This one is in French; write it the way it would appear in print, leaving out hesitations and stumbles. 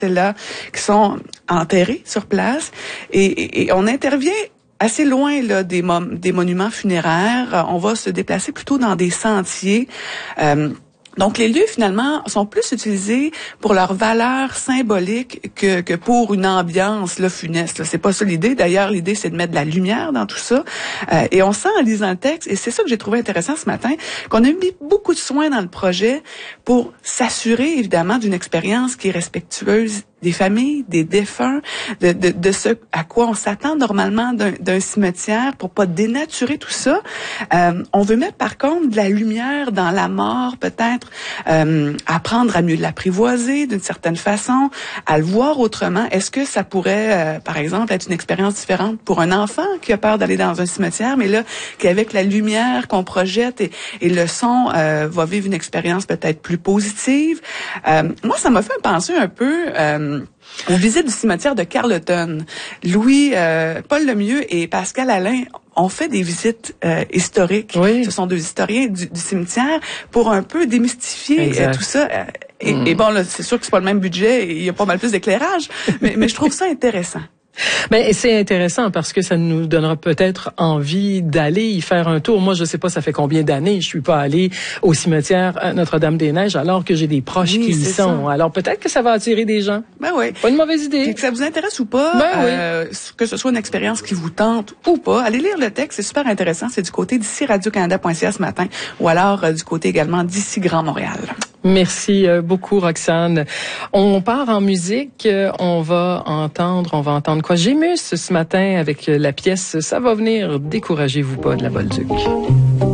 là qui sont enterrés sur place et on intervient assez loin là des monuments funéraires. On va se déplacer plutôt dans des sentiers. Donc, les lieux, finalement, sont plus utilisés pour leur valeur symbolique que pour une ambiance là funeste. Là. C'est pas ça l'idée. D'ailleurs, l'idée, c'est de mettre de la lumière dans tout ça. Et on sent en lisant le texte, et c'est ça que j'ai trouvé intéressant ce matin, qu'on a mis beaucoup de soin dans le projet pour s'assurer, évidemment, d'une expérience qui est respectueuse des familles, des défunts, de ce à quoi on s'attend normalement d'un cimetière pour pas dénaturer tout ça. On veut mettre par contre de la lumière dans la mort, peut-être apprendre à mieux l'apprivoiser d'une certaine façon, à le voir autrement. Est-ce que ça pourrait, par exemple, être une expérience différente pour un enfant qui a peur d'aller dans un cimetière, mais là, qu'avec la lumière qu'on projette et le son va vivre une expérience peut-être plus positive. Moi, ça m'a fait penser un peu aux visites du cimetière de Carleton. Paul Lemieux et Pascal Alain ont fait des visites historiques. Oui. Ce sont deux historiens du cimetière pour un peu démystifier tout ça. Et bon, là, c'est sûr que c'est pas le même budget et il y a pas mal plus d'éclairage, mais je trouve ça intéressant. Mais c'est intéressant parce que ça nous donnera peut-être envie d'aller y faire un tour. Moi, je sais pas, ça fait combien d'années je suis pas allée au cimetière Notre-Dame-des-Neiges alors que j'ai des proches qui y sont. Ça. Alors peut-être que ça va attirer des gens. Ben oui. Pas une mauvaise idée. Et que ça vous intéresse ou pas, que ce soit une expérience qui vous tente ou pas, allez lire le texte, c'est super intéressant. C'est du côté d'ici radiocanada.ca ce matin ou alors du côté également d'ici Grand Montréal. Merci beaucoup, Roxane. On part en musique. On va entendre quoi? Gémus ce matin avec la pièce « Ça va venir, découragez-vous pas » de la Bolduc.